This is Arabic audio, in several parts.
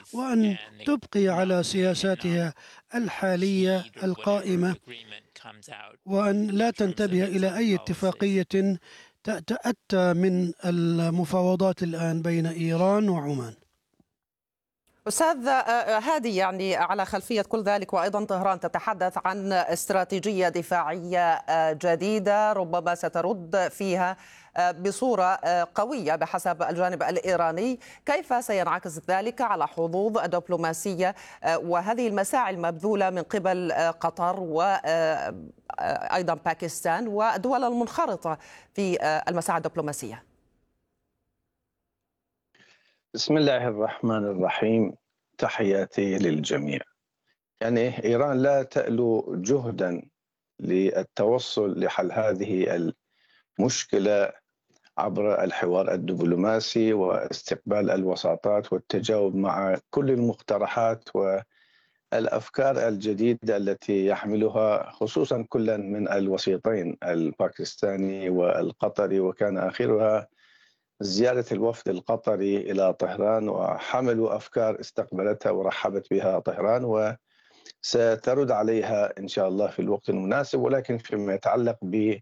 وأن تبقي على سياساتها الحالية القائمة، وأن لا تنتبه إلى أي اتفاقية تأتى من المفاوضات الآن بين إيران وعمان. أستاذ هادي، يعني على خلفية كل ذلك وأيضا طهران تتحدث عن استراتيجية دفاعية جديدة ربما سترد فيها بصورة قوية بحسب الجانب الإيراني، كيف سينعكس ذلك على حظوظ الدبلوماسية وهذه المساعي المبذولة من قبل قطر وأيضا باكستان والدول المنخرطة في المساعي الدبلوماسية؟ بسم الله الرحمن الرحيم، تحياتي للجميع. يعني إيران لا تألو جهدا للتوصل لحل هذه المشكلة عبر الحوار الدبلوماسي واستقبال الوساطات والتجاوب مع كل المقترحات والأفكار الجديدة التي يحملها خصوصا كل من الوسيطين الباكستاني والقطري، وكان آخرها زيارة الوفد القطري إلى طهران وحملوا أفكار استقبلتها ورحبت بها طهران وسترد عليها إن شاء الله في الوقت المناسب. ولكن فيما يتعلق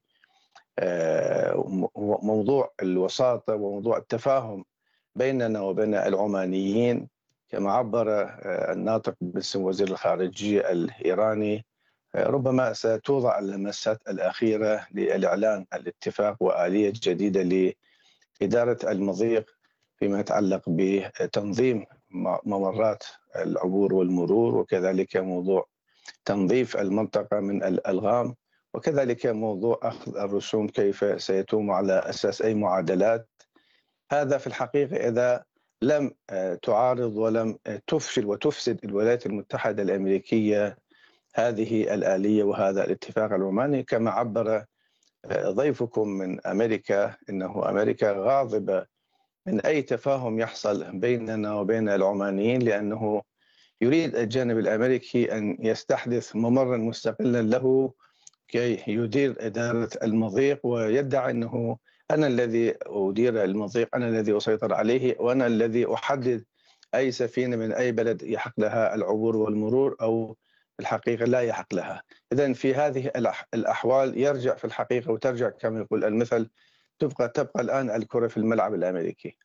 بموضوع الوساطة وموضوع التفاهم بيننا وبين العمانيين، كما عبر الناطق باسم وزير الخارجية الإيراني، ربما ستوضع اللمسات الأخيرة للإعلان الاتفاق وآلية جديدة إدارة المضيق فيما يتعلق بتنظيم ممرات العبور والمرور، وكذلك موضوع تنظيف المنطقة من الألغام، وكذلك موضوع أخذ الرسوم كيف سيتم على أساس أي معادلات. هذا في الحقيقة إذا لم تعارض ولم تفشل وتفسد الولايات المتحدة الأمريكية هذه الآلية وهذا الاتفاق العماني، كما عبر ضيفكم من أمريكا إنه أمريكا غاضبة من أي تفاهم يحصل بيننا وبين العمانيين، لأنه يريد الجانب الأمريكي أن يستحدث ممرا مستقلا له كي يدير إدارة المضيق، ويدعي أنه أنا الذي أدير المضيق، أنا الذي أسيطر عليه، وأنا الذي أحدد أي سفينة من أي بلد يحق لها العبور والمرور أو الحقيقة لا يحق لها. إذن في هذه الأحوال يرجع في الحقيقة وترجع كما يقول المثل تبقى الآن الكرة في الملعب الأمريكي.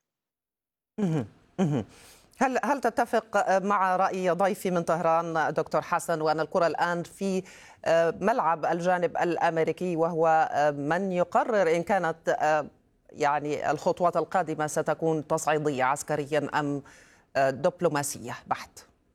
هل تتفق مع رأي ضيفي من طهران دكتور حسن وأن الكرة الآن في ملعب الجانب الأمريكي، وهو من يقرر إن كانت يعني الخطوات القادمة ستكون تصعيدية عسكريا أم دبلوماسية بحت؟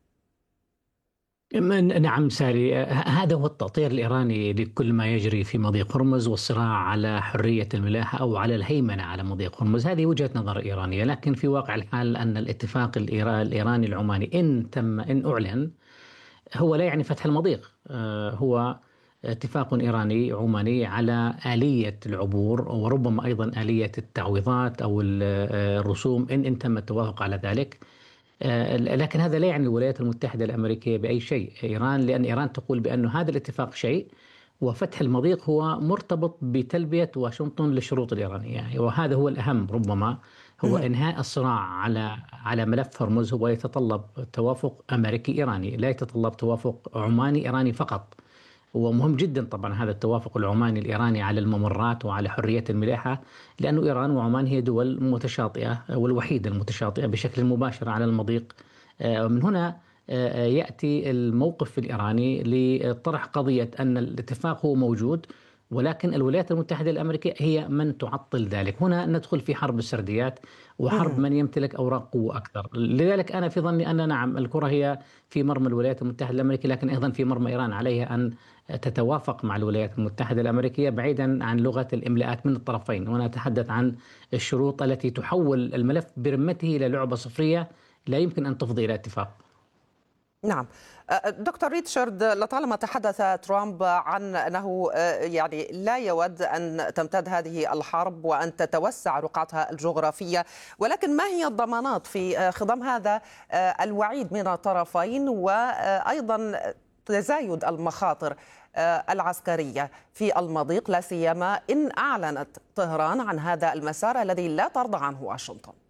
نعم ساري، هذا هو التأطير الإيراني لكل ما يجري في مضيق هرمز والصراع على حرية الملاحة أو على الهيمنة على مضيق هرمز. هذه وجهة نظر إيرانية، لكن في واقع الحال أن الاتفاق الإيراني العماني إن أعلن هو لا يعني فتح المضيق، هو اتفاق إيراني عماني على آلية العبور وربما أيضا آلية التعويضات أو الرسوم إن تم التوافق على ذلك. لكن هذا لا يعني الولايات المتحدة الأمريكية بأي شيء. لأن إيران تقول بأن هذا الاتفاق شيء وفتح المضيق هو مرتبط بتلبية واشنطن للشروط الإيرانية، وهذا هو الأهم ربما، هو إنهاء الصراع على ملف هرمز. هو يتطلب توافق أمريكي إيراني، لا يتطلب توافق عماني إيراني فقط. ومهم جدا طبعا هذا التوافق العماني الإيراني على الممرات وعلى حرية الملاحة، لأن إيران وعمان هي دول متشاطئة والوحيدة المتشاطئة بشكل مباشر على المضيق. من هنا يأتي الموقف الإيراني لطرح قضية أن الاتفاق هو موجود، ولكن الولايات المتحدة الأمريكية هي من تعطل ذلك. هنا ندخل في حرب السرديات وحرب من يمتلك أوراق قوة أكثر. لذلك أنا في ظني أن نعم الكرة هي في مرمى الولايات المتحدة الأمريكية، لكن أيضا في مرمى إيران. عليها أن تتوافق مع الولايات المتحدة الأمريكية بعيدا عن لغة الإملاءات من الطرفين، وأنا أتحدث عن الشروط التي تحول الملف برمته إلى لعبة صفرية لا يمكن أن تفضي إلى اتفاق. نعم دكتور ريتشارد، لطالما تحدث ترامب عن أنه يعني لا يود أن تمتد هذه الحرب وأن تتوسع رقعتها الجغرافية، ولكن ما هي الضمانات في خضم هذا الوعيد من الطرفين وأيضا تزايد المخاطر العسكرية في المضيق، لا سيما إن أعلنت طهران عن هذا المسار الذي لا ترضى عنه واشنطن؟